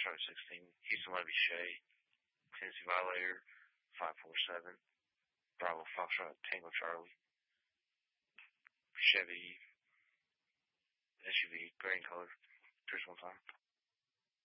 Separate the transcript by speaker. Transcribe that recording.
Speaker 1: Charlie 16, Houston Levy Shea, Tennessee Violator, 547, Bravo Foxtrot, Tango Charlie, Chevy SUV, gray in color, pierce one time.